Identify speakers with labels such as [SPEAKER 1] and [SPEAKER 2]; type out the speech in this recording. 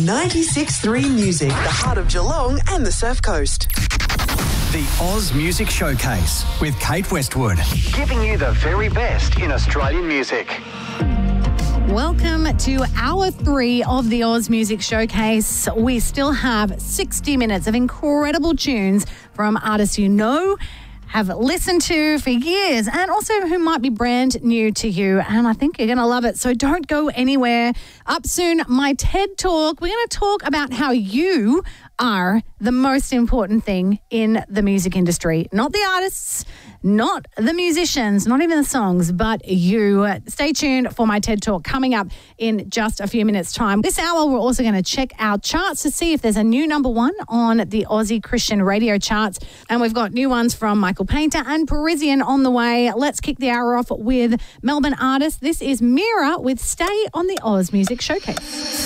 [SPEAKER 1] 96.3 Music, the heart of Geelong and the Surf Coast.
[SPEAKER 2] The Oz Music Showcase with Kate Westwood, giving you the very best in Australian music.
[SPEAKER 3] Welcome to Hour 3 of the Oz Music Showcase. We still have 60 minutes of incredible tunes from artists you know, have listened to for years, and also who might be brand new to you. And I think you're going to love it. So don't go anywhere. Up soon, my TED Talk. We're going to talk about how you are the most important thing in the music industry. Not the artists, not the musicians, not even the songs, but you. Stay tuned for my TED Talk coming up in just a few minutes' time. This hour, we're also going to check our charts to see if there's a new number one on the Aussie Christian radio charts. And we've got new ones from Michael Painter and Parisian on the way. Let's kick the hour off with Melbourne artist. This is Mira with Stay on the Oz Music Showcase.